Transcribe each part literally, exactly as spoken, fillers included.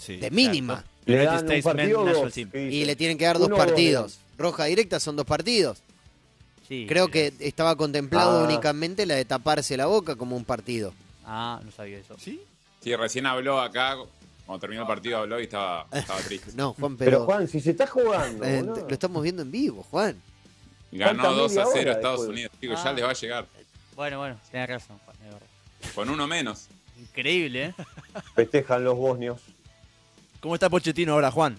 Sí, de mínima. Le United dan un States partido Men's dos, National Team. ¿qué dice? Y le tienen que dar dos Uno o dos partidos. Roja directa son dos partidos. Sí, Creo pero- que estaba contemplado Ah. únicamente la de taparse la boca como un partido. Ah, no sabía eso. ¿Sí? Sí, recién habló acá, cuando terminó el partido habló y estaba, estaba triste. No, Juan, Pero, pero, Juan, si se está jugando, eh, boludo. lo estamos viendo en vivo, Juan. Ganó falta dos a media cero hora Estados después. Unidos. Chicos, Ah. ya les va a llegar. Bueno, bueno, tenés razón, Juan, es verdad. Con uno menos. Increíble, ¿eh? Festejan los bosnios. ¿Cómo está Pochettino ahora, Juan?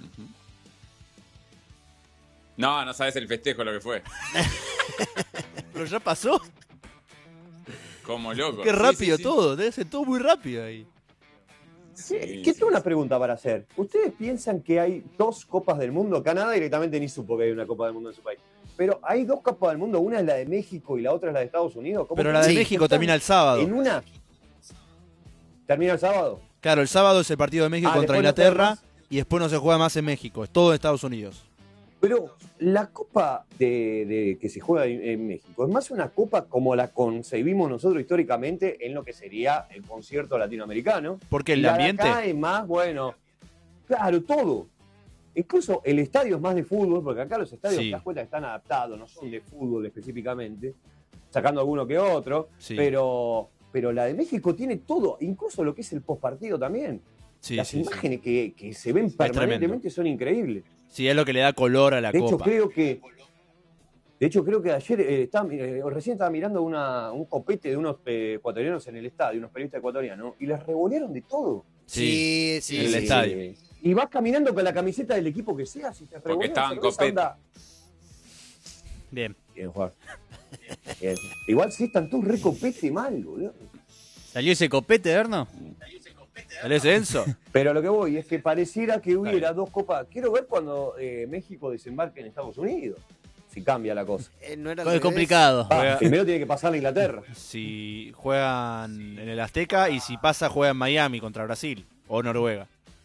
No, no sabes el festejo lo que fue. Pero ya pasó. Como loco. Qué Sí, rápido sí, sí. todo. Debe ser todo muy rápido ahí. Sí, ¿Qué, qué sí, tengo una sí. pregunta para hacer? ¿Ustedes piensan que hay dos Copas del Mundo? Canadá directamente ni supo que hay una Copa del Mundo en su país. Pero hay dos Copas del Mundo, una es la de México y la otra es la de Estados Unidos. ¿Cómo Pero que la de Sí, México están termina el sábado. ¿En una? ¿Termina el sábado? Claro, el sábado es el partido de México Ah, contra después no Inglaterra juegan más. y después no se juega más en México. Es todo en Estados Unidos. Pero la Copa de, de- que se juega en, en México es más una Copa como la concebimos nosotros históricamente en lo que sería el concierto latinoamericano. Porque Y el la de ambiente... acá es más, bueno, claro, todo. Incluso el estadio es más de fútbol, porque acá los estadios, Sí. te das cuenta que están adaptados, no son de fútbol específicamente, sacando alguno que otro, Sí. pero, pero la de México tiene todo, incluso lo que es el postpartido también. Sí, Las sí, sí. imágenes que, que se ven tremendo. permanentemente son increíbles. Sí, es lo que le da color a la De hecho, copa. creo que. De hecho, creo que ayer eh, estaba, eh, recién estaba mirando una, un copete de unos eh, ecuatorianos en el estadio, unos periodistas ecuatorianos, y les revolearon de todo. Sí, sí. en el sí. estadio. Eh, y vas caminando con la camiseta del equipo que sea, si te revolean estaban cerveza, copete. anda. Bien. Bien, Juan. Bien. Igual sí están todos re copete mal, boludo. ¿Salió ese copete, Erno? ¿Él es Enzo? Pero lo que voy es que pareciera que hubiera bien. dos copas. Quiero ver cuando eh, México desembarque en Estados Unidos. Si cambia la cosa. Eh, no era al Es revés. complicado. Va, Juega- primero tiene que pasar a Inglaterra. Si juegan en el Azteca y si pasa juega en Miami contra Brasil o Noruega.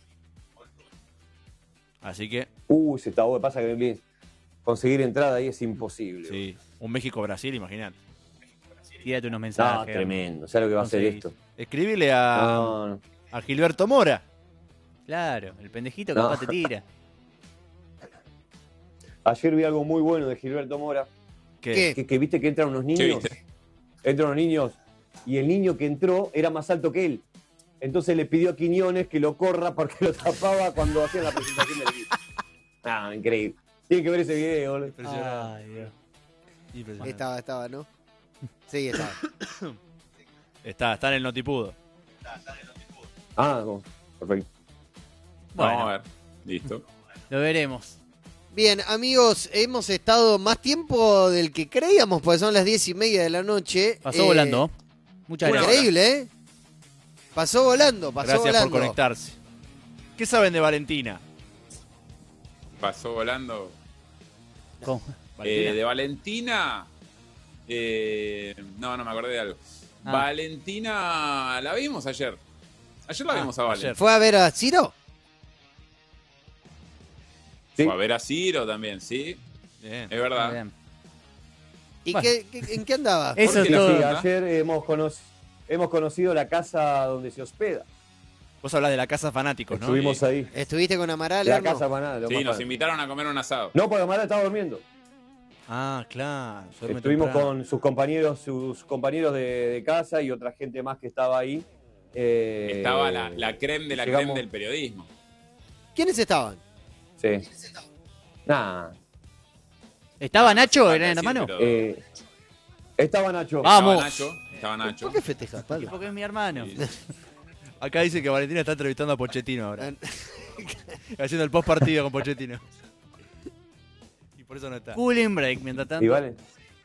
Así que, Uh, se está bueno. Pasa que bien, conseguir entrada ahí es imposible. sí, un México-Brasil, imagínate. Tírate unos No, mensajes. tremendo. ¿Sabes lo que va a hacer Conseguís. esto? Escribile a, No, no. a Gilberto Mora. Claro, el pendejito No. capaz te tira. Ayer vi algo muy bueno de Gilberto Mora. Que, ¿Qué? Que, que viste que entran unos ¿Qué niños. viste? Entran unos niños. Y el niño que entró era más alto que él. Entonces le pidió a Quiñones que lo corra porque lo tapaba cuando hacían la presentación del equipo. Ah, increíble. Tienen que ver ese video, boludo. Impresionante. Ay, Dios. Impresionante. Estaba, estaba, ¿no? Sí, estaba. Está, está en el notipudo. Ah, no. Perfecto. Bueno. Vamos a ver. Listo. Lo veremos. Bien, amigos, hemos estado más tiempo del que creíamos, porque son las diez y media de la noche. Pasó Eh, volando. Muchas una gracias. Increíble, ¿eh? Pasó volando, pasó Gracias volando. por conectarse. ¿Qué saben de Valentina? Pasó volando. ¿Cómo? Eh, de Valentina. eh, no, no me acordé de algo. Ah. Valentina. La vimos ayer. Ayer la Ah, vimos a Valen. ayer. ¿Fue a ver a Ciro? Sí. Fue a ver a Ciro también, sí. Bien. Es verdad. Bien. ¿Y Bueno. qué, qué- en qué andaba? Eso ¿Por es qué la todo. Sí, pregunta? ayer hemos, conoc- hemos conocido la casa donde se hospeda. Vos hablas de la casa fanáticos, ¿no? Estuvimos Sí. ahí. ¿Estuviste con Amaral? La Arno? casa manada. lo Sí, más nos padre. invitaron a comer un asado. No, porque Amaral estaba durmiendo. Ah, claro. duerme Estuvimos temprano. con sus compañeros, sus compañeros de, de casa y otra gente más que estaba ahí. Eh, Estaba la, la creme de la llegamos- creme del periodismo. ¿Quiénes estaban? Sí. Nah. ¿Estaba Nacho, Falta gran decir, hermano? pero- Eh, estaba Nacho. Vamos. Estaba Nacho. Estaba Nacho. ¿Por qué festejas, Pablo? Porque es mi hermano. Acá dice que Valentina está entrevistando a Pochettino ahora. Haciendo el post partido con Pochettino. Y por eso no está. Cooling break, mientras tanto. Y vale.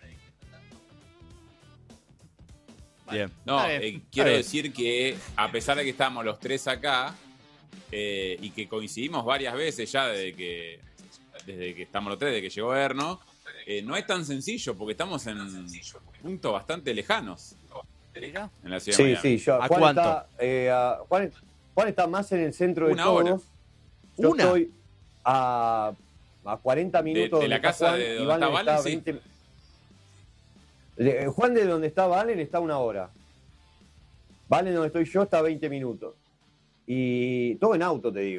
Bien. No, Está bien. eh, quiero bien. decir que a pesar de que estamos los tres acá eh, y que coincidimos varias veces ya desde que desde que estamos los tres, desde que llegó Erno, eh, no es tan sencillo porque estamos en puntos bastante lejanos Mirá. en la ciudad de Sí, Miami. sí. Yo, ¿A Juan, cuánto? Está, eh, a- Juan, Juan está más en el centro de Una todos. hora. Yo ¿Una? estoy a, a cuarenta minutos de la donde está casa Juan, de y donde Valen está Valen, sí. veinte. De- Juan de donde está Valen está a una hora. Valen donde estoy yo está a veinte minutos. Y todo en auto, te digo.